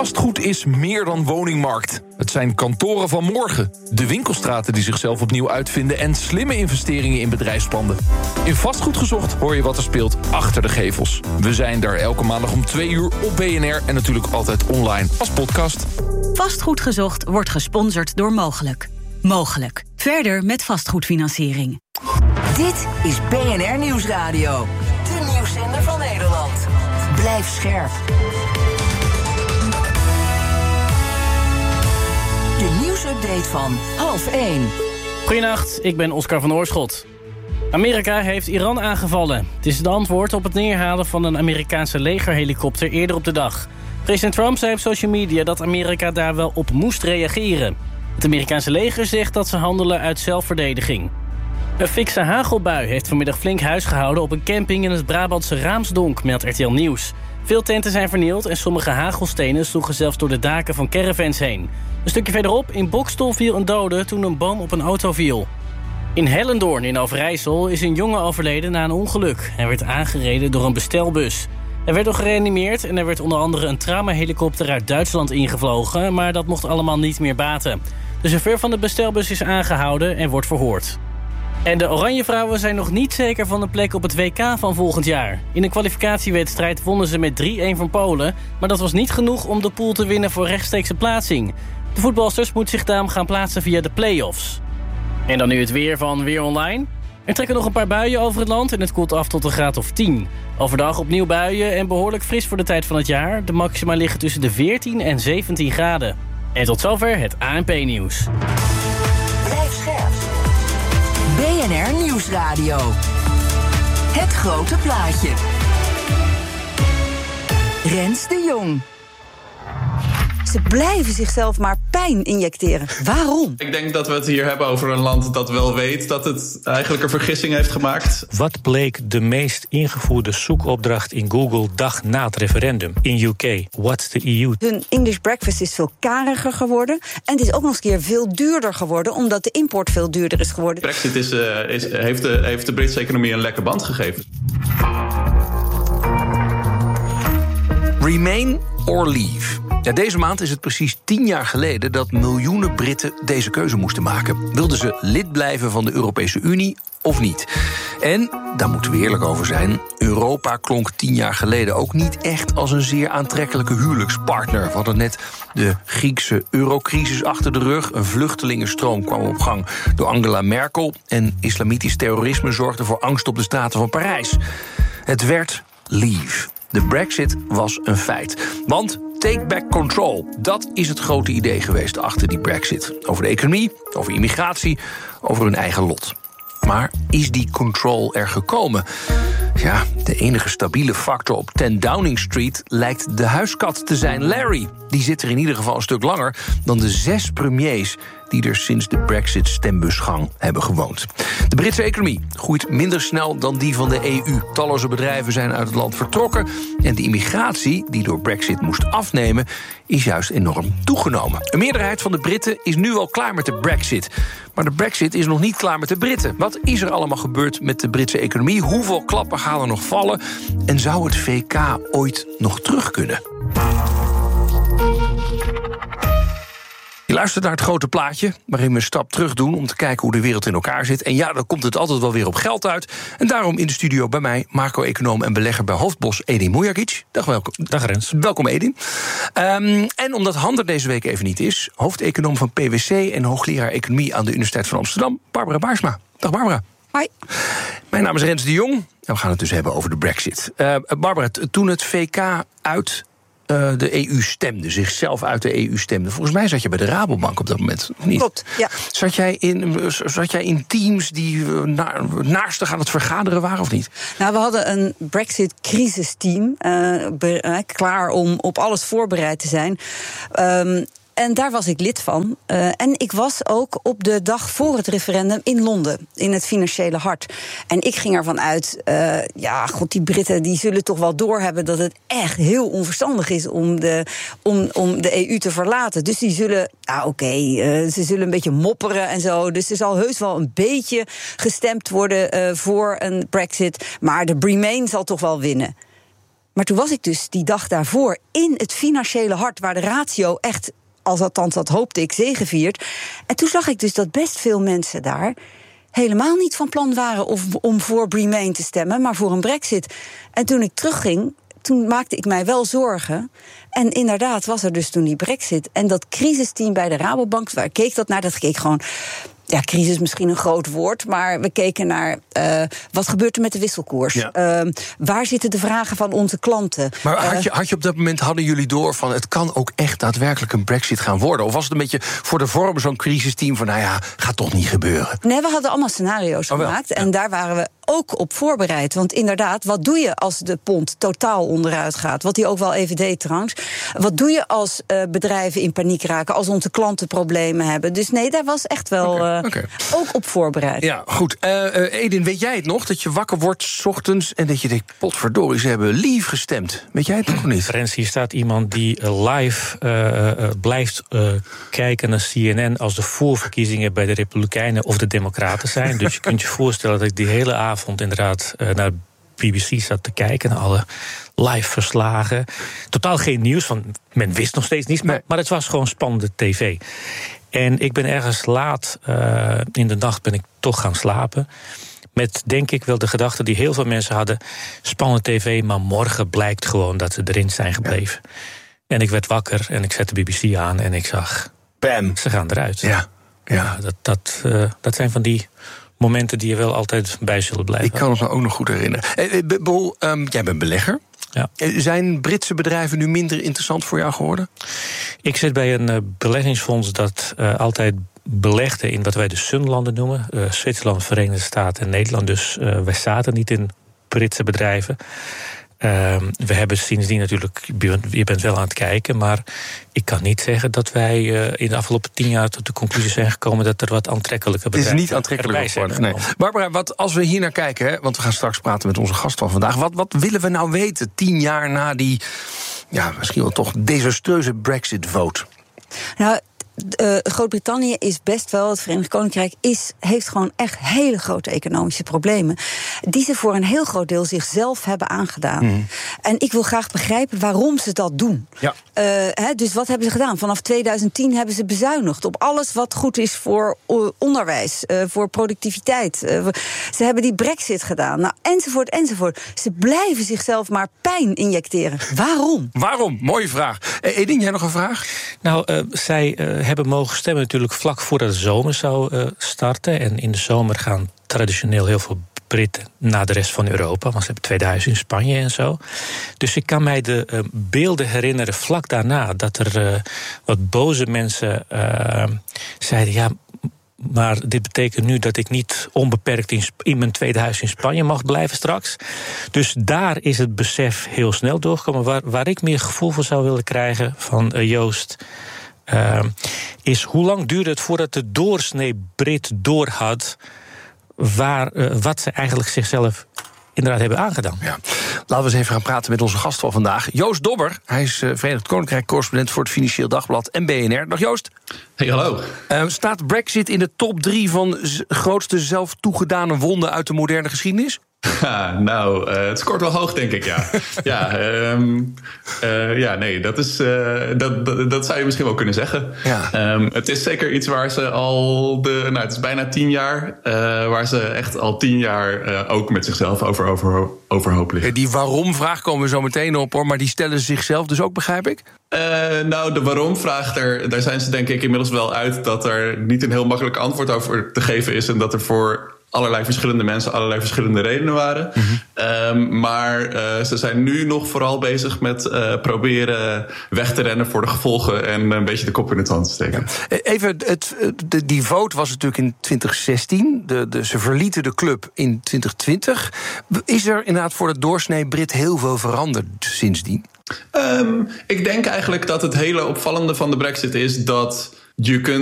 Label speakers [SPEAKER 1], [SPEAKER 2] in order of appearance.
[SPEAKER 1] Vastgoed is meer dan woningmarkt. Het zijn kantoren van morgen, de winkelstraten die zichzelf opnieuw uitvinden en slimme investeringen in bedrijfspanden. In Vastgoed Gezocht hoor je wat er speelt achter de gevels. We zijn daar elke maandag om 2:00 op BNR en natuurlijk altijd online als podcast.
[SPEAKER 2] Vastgoed Gezocht wordt gesponsord door Mogelijk. Mogelijk. Verder met vastgoedfinanciering.
[SPEAKER 3] Dit is BNR Nieuwsradio. De nieuwszender van Nederland. Blijf scherp. De nieuwsupdate van 12:30.
[SPEAKER 4] Goedenacht, ik ben Oscar van Oorschot. Amerika heeft Iran aangevallen. Het is het antwoord op het neerhalen van een Amerikaanse legerhelikopter eerder op de dag. President Trump zei op social media dat Amerika daar wel op moest reageren. Het Amerikaanse leger zegt dat ze handelen uit zelfverdediging. Een fikse hagelbui heeft vanmiddag flink huisgehouden op een camping in het Brabantse Raamsdonk, meldt RTL Nieuws. Veel tenten zijn vernield en sommige hagelstenen sloegen zelfs door de daken van caravans heen. Een stukje verderop, in Boxtel, viel een dode toen een boom op een auto viel. In Hellendoorn in Overijssel is een jongen overleden na een ongeluk. Hij werd aangereden door een bestelbus. Hij werd nog gereanimeerd en er werd onder andere een traumahelikopter uit Duitsland ingevlogen, maar dat mocht allemaal niet meer baten. De chauffeur van de bestelbus is aangehouden en wordt verhoord. En de Oranjevrouwen zijn nog niet zeker van de plek op het WK van volgend jaar. In een kwalificatiewedstrijd wonnen ze met 3-1 van Polen, maar dat was niet genoeg om de pool te winnen voor rechtstreekse plaatsing. De voetbalsters moeten zich daarom gaan plaatsen via de play-offs. En dan nu het weer van Weer Online. Er trekken nog een paar buien over het land en het koelt af tot een graad of 10. Overdag opnieuw buien en behoorlijk fris voor de tijd van het jaar. De maxima liggen tussen de 14 en 17 graden. En tot zover het ANP-nieuws.
[SPEAKER 3] Blijf scherp. BNR Nieuwsradio. Het grote plaatje. Rens de Jong.
[SPEAKER 5] Ze blijven zichzelf maar pijn injecteren. Waarom?
[SPEAKER 6] Ik denk dat we het hier hebben over een land dat wel weet dat het eigenlijk een vergissing heeft gemaakt.
[SPEAKER 7] Wat bleek de meest ingevoerde zoekopdracht in Google dag na het referendum in UK? What's the EU?
[SPEAKER 5] Hun English breakfast is veel kariger geworden. En het is ook nog eens een keer veel duurder geworden, omdat de import veel duurder is geworden.
[SPEAKER 6] Brexit heeft de Britse economie een lekker band gegeven.
[SPEAKER 8] Remain or leave. Ja, deze maand is het precies 10 jaar geleden dat miljoenen Britten deze keuze moesten maken. Wilden ze lid blijven van de Europese Unie of niet? En, daar moeten we eerlijk over zijn, Europa klonk 10 jaar geleden ook niet echt als een zeer aantrekkelijke huwelijkspartner. We hadden net de Griekse eurocrisis achter de rug. Een vluchtelingenstroom kwam op gang door Angela Merkel. En islamitisch terrorisme zorgde voor angst op de straten van Parijs. Het werd leave. De Brexit was een feit. Want take back control, dat is het grote idee geweest achter die Brexit. Over de economie, over immigratie, over hun eigen lot. Maar is die control er gekomen? Ja, de enige stabiele factor op 10 Downing Street lijkt de huiskat te zijn, Larry. Die zit er in ieder geval een stuk langer dan de 6 premiers die er sinds de Brexit-stembusgang hebben gewoond. De Britse economie groeit minder snel dan die van de EU. Talloze bedrijven zijn uit het land vertrokken en de immigratie, die door Brexit moest afnemen, is juist enorm toegenomen. Een meerderheid van de Britten is nu al klaar met de Brexit. Maar de Brexit is nog niet klaar met de Britten. Wat is er allemaal gebeurd met de Britse economie? Hoeveel klappen gaan er nog vallen? En zou het VK ooit nog terug kunnen? Je luistert naar het grote plaatje, waarin we een stap terug doen om te kijken hoe de wereld in elkaar zit. En ja, dan komt het altijd wel weer op geld uit. En daarom in de studio bij mij, macro-econoom en belegger bij Hoofdbos, Edin Mujagic.
[SPEAKER 7] Dag Rens.
[SPEAKER 8] Welkom Edin. En omdat Han er deze week even niet is, hoofdeconoom van PwC en hoogleraar economie aan de Universiteit van Amsterdam, Barbara Baarsma. Dag Barbara.
[SPEAKER 5] Hoi.
[SPEAKER 8] Mijn naam is Rens de Jong en we gaan het dus hebben over de Brexit. Barbara, toen het VK uit de EU stemde, zichzelf uit de EU stemde. Volgens mij zat je bij de Rabobank op dat moment, of niet?
[SPEAKER 5] Klopt, ja.
[SPEAKER 8] Zat jij in teams die naarstig aan het vergaderen waren, of niet?
[SPEAKER 5] Nou, we hadden een Brexit-crisisteam klaar om op alles voorbereid te zijn. En daar was ik lid van. En ik was ook op de dag voor het referendum in Londen, in het financiële hart. En ik ging ervan uit, die Britten die zullen toch wel doorhebben dat het echt heel onverstandig is om de EU te verlaten. Dus die zullen, ze zullen een beetje mopperen en zo. Dus er zal heus wel een beetje gestemd worden voor een Brexit. Maar de Remain zal toch wel winnen. Maar toen was ik dus die dag daarvoor in het financiële hart, waar de ratio echt, althans dat hoopte ik, zegeviert. En toen zag ik dus dat best veel mensen daar helemaal niet van plan waren om voor Remain te stemmen, maar voor een Brexit. En toen ik terugging, toen maakte ik mij wel zorgen. En inderdaad was er dus toen die Brexit. En dat crisisteam bij de Rabobank, waar keek dat naar? Dat keek gewoon, ja, crisis misschien een groot woord, maar we keken naar wat gebeurt er met de wisselkoers? Ja. Waar zitten de vragen van onze klanten?
[SPEAKER 8] Maar had je op dat moment, hadden jullie door van het kan ook echt daadwerkelijk een Brexit gaan worden? Of was het een beetje voor de vorm zo'n crisisteam van, nou ja, gaat toch niet gebeuren?
[SPEAKER 5] Nee, we hadden allemaal scenario's gemaakt. Ja. En daar waren we ook op voorbereid. Want inderdaad, wat doe je als de pond totaal onderuit gaat? Wat die ook wel even deed trouwens. Wat doe je als bedrijven in paniek raken? Als onze klanten problemen hebben? Dus nee, daar was echt wel ook op voorbereid.
[SPEAKER 8] Ja, goed. Edin, weet jij het nog? Dat je wakker wordt 's ochtends en dat je denkt, potverdorie, ze hebben lief gestemd. Weet jij het nog niet?
[SPEAKER 7] Frans, hier staat iemand die live blijft kijken naar CNN als de voorverkiezingen bij de Republikeinen of de Democraten zijn. Dus je kunt je voorstellen dat ik die hele avond inderdaad naar BBC zat te kijken, naar alle live verslagen. Totaal geen nieuws, want men wist nog steeds niets, maar het was gewoon spannende tv. En ik ben ergens laat in de nacht ben ik toch gaan slapen. Met, denk ik, wel de gedachte die heel veel mensen hadden, spannende tv, maar morgen blijkt gewoon dat ze erin zijn gebleven. Ja. En ik werd wakker en ik zette BBC aan en ik zag, bam, ze gaan eruit. Ja, dat zijn van die momenten die je wel altijd bij zullen blijven.
[SPEAKER 8] Ik kan het me ook nog goed herinneren. Bol, jij bent belegger. Ja. Zijn Britse bedrijven nu minder interessant voor jou geworden?
[SPEAKER 7] Ik zit bij een beleggingsfonds dat altijd belegde in wat wij de Sunlanden noemen. Zwitserland, Verenigde Staten en Nederland. Dus wij zaten niet in Britse bedrijven. We hebben sindsdien natuurlijk, je bent wel aan het kijken, maar ik kan niet zeggen dat wij in de afgelopen 10 jaar tot de conclusie zijn gekomen dat er wat aantrekkelijke bedrijven
[SPEAKER 8] Het is niet aantrekkelijk geworden. Nee. Barbara, als we hier naar kijken, hè, want we gaan straks praten met onze gast van vandaag. Wat willen we nou weten 10 jaar na die, ja, misschien wel toch desastreuze Brexit-vote?
[SPEAKER 5] Nou, Groot-Brittannië is best wel, het Verenigd Koninkrijk heeft gewoon echt hele grote economische problemen, die ze voor een heel groot deel zichzelf hebben aangedaan. Mm. En ik wil graag begrijpen waarom ze dat doen. Ja. Dus wat hebben ze gedaan? Vanaf 2010 hebben ze bezuinigd op alles wat goed is voor onderwijs, voor productiviteit. Ze hebben die Brexit gedaan, nou, enzovoort. Ze blijven zichzelf maar pijn injecteren. Waarom?
[SPEAKER 8] Mooie vraag. Edin, jij nog een vraag?
[SPEAKER 7] Nou, zij hebben mogen stemmen natuurlijk vlak voordat de zomer zou starten. En in de zomer gaan traditioneel heel veel Britten naar de rest van Europa, want ze hebben 2000 in Spanje en zo. Dus ik kan mij de beelden herinneren vlak daarna dat er wat boze mensen zeiden, ja, maar dit betekent nu dat ik niet onbeperkt in mijn tweede huis in Spanje mag blijven straks. Dus daar is het besef heel snel doorgekomen. Waar ik meer gevoel voor zou willen krijgen van Joost, is hoe lang duurde het voordat de doorsnee Brit doorhad wat ze eigenlijk zichzelf inderdaad hebben aangedaan. Ja.
[SPEAKER 8] Laten we eens even gaan praten met onze gast van vandaag. Joost Dobber, hij is Verenigd Koninkrijk-correspondent voor het Financieel Dagblad en BNR. Dag Joost.
[SPEAKER 6] Hey, hallo.
[SPEAKER 8] Staat Brexit in de top 3 van grootste zelf toegedane wonden uit de moderne geschiedenis?
[SPEAKER 6] Nou, het scoort wel hoog, denk ik, ja. Nee, dat zou je misschien wel kunnen zeggen. Ja. Het is zeker iets waar ze al het is bijna 10 jaar, waar ze echt al 10 jaar ook met zichzelf overhoop liggen.
[SPEAKER 8] Die waarom-vraag komen we zo meteen op, hoor, maar die stellen ze zichzelf dus ook, begrijp ik?
[SPEAKER 6] De waarom-vraag, daar zijn ze denk ik inmiddels wel uit dat er niet een heel makkelijk antwoord over te geven is en dat er voor allerlei verschillende mensen allerlei verschillende redenen waren. Mm-hmm. Maar ze zijn nu nog vooral bezig met proberen weg te rennen voor de gevolgen en een beetje de kop in het zand te steken.
[SPEAKER 8] Ja. Even, die vote was natuurlijk in 2016. Ze verlieten de club in 2020. Is er inderdaad voor de doorsnee Brit heel veel veranderd sindsdien?
[SPEAKER 6] Ik denk eigenlijk dat het hele opvallende van de Brexit is dat je kunt